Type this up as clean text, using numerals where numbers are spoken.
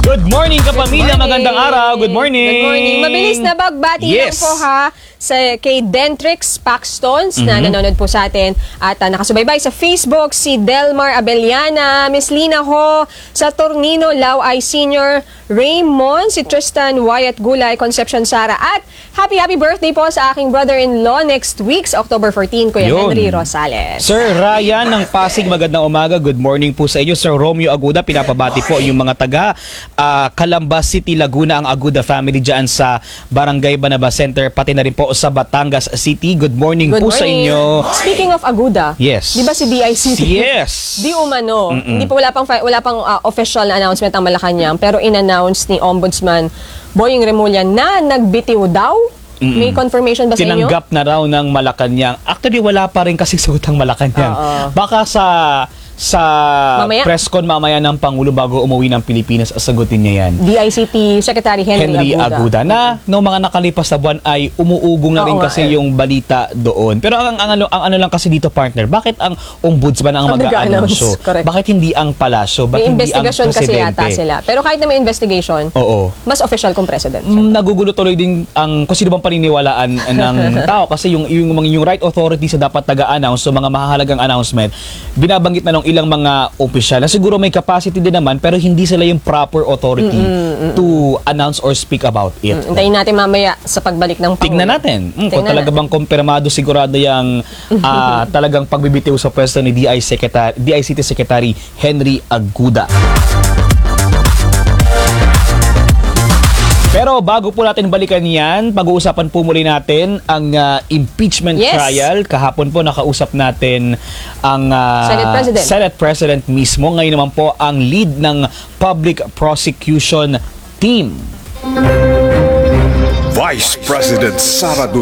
Good morning kapamilya, magandang araw. Good morning. Good morning. Mabilis na bagbati lang po ha kay Dentrix Paxtons na nanonood po sa atin at nakasubaybay sa Facebook si Delmar Abellana, Miss Lina Ho, sa Tornino Lauay Senior, Raymond, si Tristan Wyatt Gulay, Concepcion Sara at happy birthday po sa aking brother-in-law next week sa October 14, Kuya Yun. Henry Rosales. Sir Ryan ng Pasig, magandang umaga. Good morning po sa inyo. Sir Romeo Aguda, pinapabati po yung mga taga Calamba City, Laguna, ang Aguda family dyan sa Barangay Banaba Center, pati na rin po sa Batangas City. Good morning po sa inyo. Speaking of Aguda, yes. di ba si DICT? Yes. Di umano. Hindi pa wala pang official na announcement ang Malacanang, pero in-announce ni Ombudsman Boying Remulla na nagbitiw daw. May confirmation ba sa inyo? Tinanggap na raw ng Malacanang. Actually, wala pa rin kasi sutang Malacanang. Baka sa press con mamaya ng Pangulo bago umuwi ng Pilipinas, sagutin niya yan. DICT Secretary Henry Aguda na noong mga nakalipas na buwan ay umuugong na rin kasi yung balita doon. Pero ang ano lang kasi dito, partner, bakit ang ombudsman ang mag-a-announce? Bakit hindi ang palasyo? Bakit may hindi ang investigation kasi presidente? yata sila. Pero kahit na may investigation, mas official kung president. Nagugulo tuloy din ang kung sino bang paniniwalaan ng tao kasi yung right authorities na dapat taga-announce so mga mahahalagang announcement, binabanggit na ng ilang mga opisyal na siguro may capacity din naman pero hindi sila yung proper authority to announce or speak about it. Hintayin natin mamaya sa pagbalik ng Pangulo. Tignan natin kung talaga bang kumpirmado sigurado yung talagang pagbibitiw sa pwesto ni DICT Secretary Henry Aguda. Pero bago po natin balikan yan, pag-uusapan po muli natin ang impeachment trial. Kahapon po nakausap natin ang Senate President mismo. Ngayon naman po ang lead ng Public Prosecution Team. Vice President Sara